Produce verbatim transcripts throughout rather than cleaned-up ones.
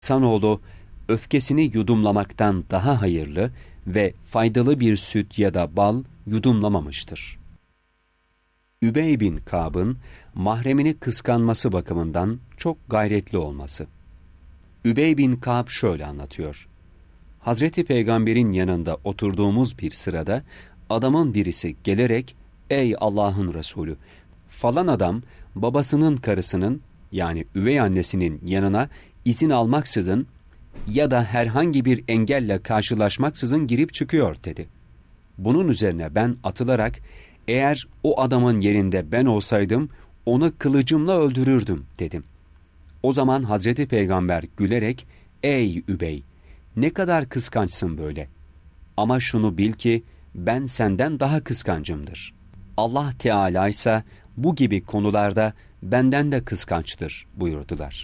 İnsanoğlu öfkesini yudumlamaktan daha hayırlı ve faydalı bir süt ya da bal yudumlamamıştır. Übey bin Kâb'ın mahremini kıskanması bakımından çok gayretli olması. Übey bin Kâb şöyle anlatıyor. Hazreti Peygamber'in yanında oturduğumuz bir sırada adamın birisi gelerek, "Ey Allah'ın Resulü, falan adam babasının karısının yani üvey annesinin yanına izin almaksızın ya da herhangi bir engelle karşılaşmaksızın girip çıkıyor" dedi. Bunun üzerine ben atılarak, "Eğer o adamın yerinde ben olsaydım onu kılıcımla öldürürdüm" dedim. O zaman Hazreti Peygamber gülerek, "Ey Übey, ne kadar kıskançsın böyle. Ama şunu bil ki ben senden daha kıskancımdır. Allah Teala ise bu gibi konularda benden de kıskançtır" buyurdular.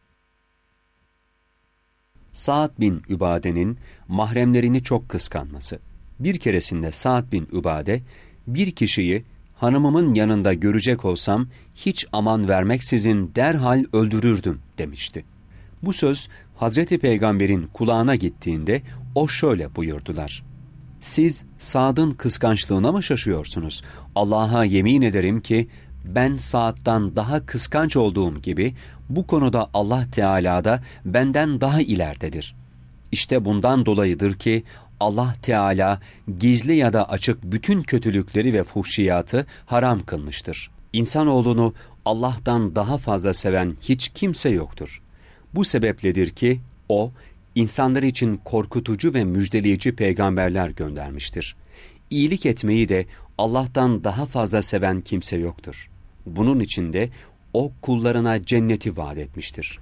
Sa'd bin Übade'nin mahremlerini çok kıskanması. Bir keresinde Sa'd bin Übade, "Bir kişiyi hanımımın yanında görecek olsam hiç aman vermeksizin derhal öldürürdüm" demişti. Bu söz Hazreti Peygamber'in kulağına gittiğinde o şöyle buyurdular. "Siz Sa'd'ın kıskançlığına mı şaşıyorsunuz? Allah'a yemin ederim ki ben Sa'd'dan daha kıskanç olduğum gibi bu konuda Allah Teala da benden daha ileridedir. İşte bundan dolayıdır ki Allah Teala gizli ya da açık bütün kötülükleri ve fuhşiyatı haram kılmıştır. İnsanoğlunu Allah'tan daha fazla seven hiç kimse yoktur. Bu sebepledir ki O, insanlar için korkutucu ve müjdeleyici peygamberler göndermiştir. İyilik etmeyi de Allah'tan daha fazla seven kimse yoktur. Bunun için de O kullarına cenneti vaat etmiştir."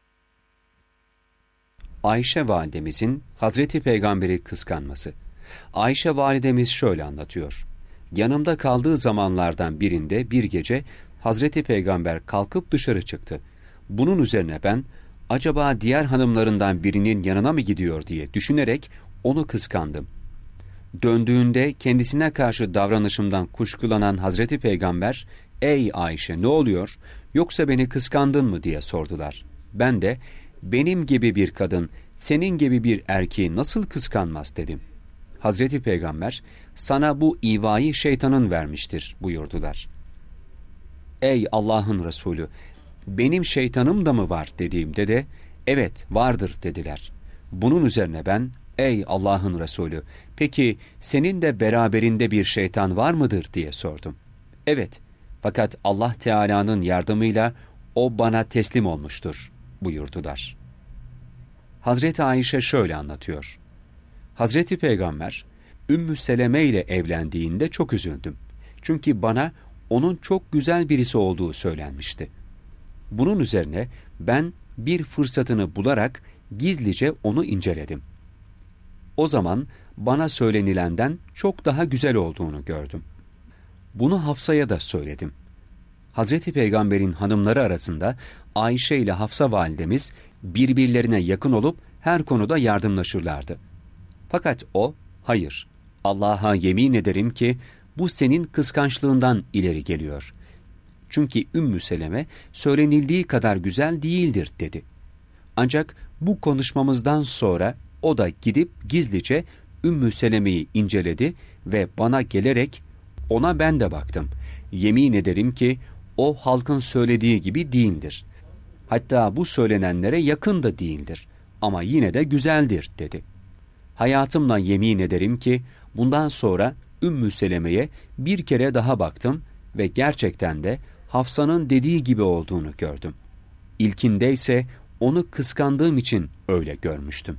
Ayşe validemizin Hazreti Peygamber'i kıskanması. Ayşe validemiz şöyle anlatıyor. "Yanımda kaldığı zamanlardan birinde bir gece Hazreti Peygamber kalkıp dışarı çıktı. Bunun üzerine ben, acaba diğer hanımlarından birinin yanına mı gidiyor diye düşünerek onu kıskandım. Döndüğünde kendisine karşı davranışımdan kuşkulanan Hazreti Peygamber, "Ey Ayşe, ne oluyor, yoksa beni kıskandın mı?" diye sordular. Ben de, "Benim gibi bir kadın senin gibi bir erkeği nasıl kıskanmaz?" dedim. Hazreti Peygamber, "Sana bu ivayı şeytanın vermiştir" buyurdular. "Ey Allah'ın Resulü, benim şeytanım da mı var?" dediğimde de, "Evet, vardır" dediler. Bunun üzerine ben, "Ey Allah'ın Resulü, peki senin de beraberinde bir şeytan var mıdır?" diye sordum. "Evet, fakat Allah Teala'nın yardımıyla o bana teslim olmuştur" buyurdular. Hazreti Ayşe şöyle anlatıyor. Hazreti Peygamber, Ümmü Seleme ile evlendiğinde çok üzüldüm. Çünkü bana onun çok güzel birisi olduğu söylenmişti. Bunun üzerine ben bir fırsatını bularak gizlice onu inceledim. O zaman bana söylenilenden çok daha güzel olduğunu gördüm. Bunu Hafsa'ya da söyledim. Hazreti Peygamber'in hanımları arasında Ayşe ile Hafsa validemiz birbirlerine yakın olup her konuda yardımlaşırlardı. Fakat o, "Hayır, Allah'a yemin ederim ki bu senin kıskançlığından ileri geliyor. Çünkü Ümmü Seleme söylenildiği kadar güzel değildir" dedi. Ancak bu konuşmamızdan sonra o da gidip gizlice Ümmü Seleme'yi inceledi ve bana gelerek, "Ona ben de baktım. Yemin ederim ki o halkın söylediği gibi değildir. Hatta bu söylenenlere yakın da değildir. Ama yine de güzeldir" dedi. Hayatımla yemin ederim ki bundan sonra Ümmü Seleme'ye bir kere daha baktım ve gerçekten de Hafsa'nın dediği gibi olduğunu gördüm. İlkinde ise onu kıskandığım için öyle görmüştüm.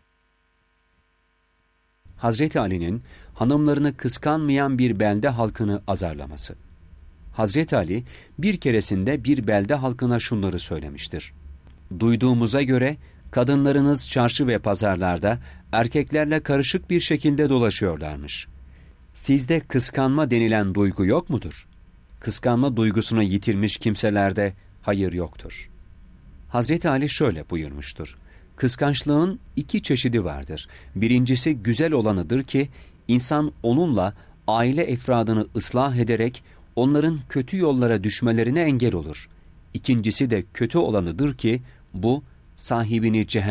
Hazreti Ali'nin hanımlarını kıskanmayan bir belde halkını azarlaması. Hazreti Ali bir keresinde bir belde halkına şunları söylemiştir. "Duyduğumuza göre kadınlarınız çarşı ve pazarlarda erkeklerle karışık bir şekilde dolaşıyorlarmış. Sizde kıskanma denilen duygu yok mudur? Kıskanma duygusunu yitirmiş kimselerde hayır yoktur." Hazreti Ali şöyle buyurmuştur. "Kıskançlığın iki çeşidi vardır. Birincisi güzel olanıdır ki insan onunla aile efradını ıslah ederek onların kötü yollara düşmelerine engel olur. İkincisi de kötü olanıdır ki bu sahibini cehennem